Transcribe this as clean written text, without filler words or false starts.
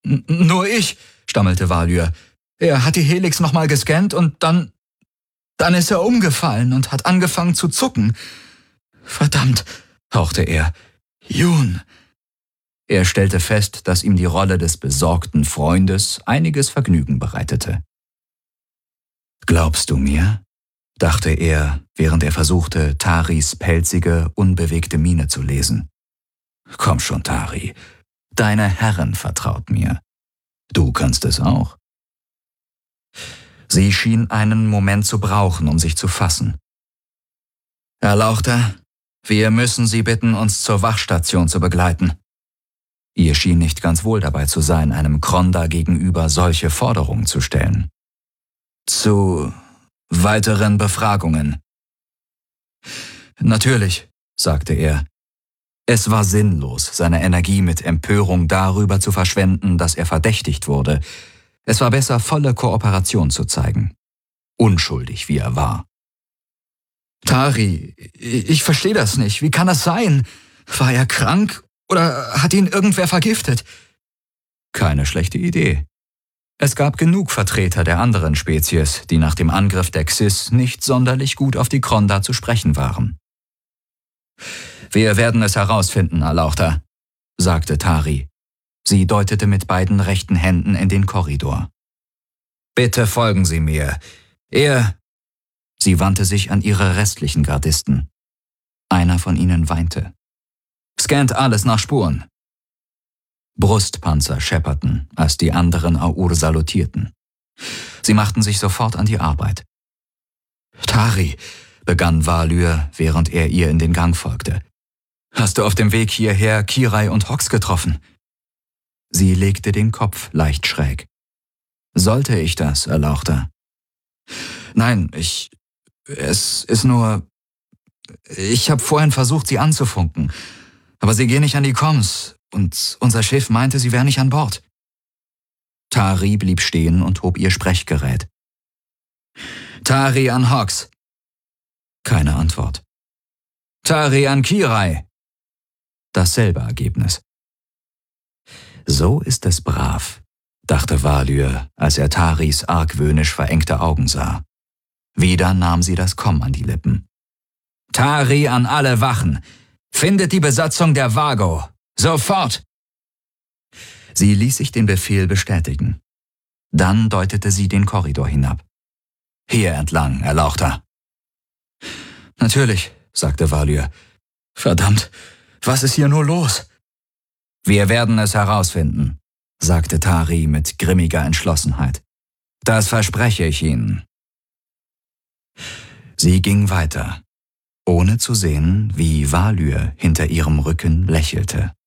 Nur ich«, stammelte Valyr. »Er hat die Helix nochmal gescannt und dann ist er umgefallen und hat angefangen zu zucken. Verdammt«, hauchte er. »Jun.« Er stellte fest, dass ihm die Rolle des besorgten Freundes einiges Vergnügen bereitete. »Glaubst du mir?«, dachte er, während er versuchte, Taris pelzige, unbewegte Miene zu lesen. »Komm schon, Tari, deine Herrin vertraut mir. Du kannst es auch.« Sie schien einen Moment zu brauchen, um sich zu fassen. »Erlauchter, wir müssen Sie bitten, uns zur Wachstation zu begleiten.« Ihr schien nicht ganz wohl dabei zu sein, einem Kronda gegenüber solche Forderungen zu stellen. »Zu weiteren Befragungen.« »Natürlich«, sagte er. Es war sinnlos, seine Energie mit Empörung darüber zu verschwenden, dass er verdächtigt wurde. Es war besser, volle Kooperation zu zeigen. Unschuldig, wie er war. »Tari, ich verstehe das nicht. Wie kann das sein? War er krank oder hat ihn irgendwer vergiftet?« Keine schlechte Idee. Es gab genug Vertreter der anderen Spezies, die nach dem Angriff der Xys nicht sonderlich gut auf die Kronda zu sprechen waren. »Wir werden es herausfinden, Erlauchter«, sagte Tari. Sie deutete mit beiden rechten Händen in den Korridor. »Bitte folgen Sie mir. Sie wandte sich an ihre restlichen Gardisten. Einer von ihnen weinte. »Scannt alles nach Spuren.« Brustpanzer schepperten, als die anderen Aur salutierten. Sie machten sich sofort an die Arbeit. »Tari«, begann Valyr, während er ihr in den Gang folgte. »Hast du auf dem Weg hierher Kirai und Hox getroffen?« Sie legte den Kopf leicht schräg. »Sollte ich das, Erlauchter?« »Nein, es ist nur... Ich habe vorhin versucht, sie anzufunken, aber sie gehen nicht an die Comms und unser Schiff meinte, sie wäre nicht an Bord.« Tari blieb stehen und hob ihr Sprechgerät. »Tari an Hox.« Keine Antwort. »Tari an Kirai.« Dasselbe Ergebnis. »So ist es brav«, dachte Valyr, als er Taris argwöhnisch verengte Augen sah. Wieder nahm sie das Komm an die Lippen. »Tari an alle Wachen! Findet die Besatzung der Vago! Sofort!« Sie ließ sich den Befehl bestätigen. Dann deutete sie den Korridor hinab. »Hier entlang, Erlauchter.« »Natürlich«, sagte Valyr. »Verdammt, was ist hier nur los?« »Wir werden es herausfinden«, sagte Tari mit grimmiger Entschlossenheit. »Das verspreche ich Ihnen.« Sie ging weiter, ohne zu sehen, wie Valyr hinter ihrem Rücken lächelte.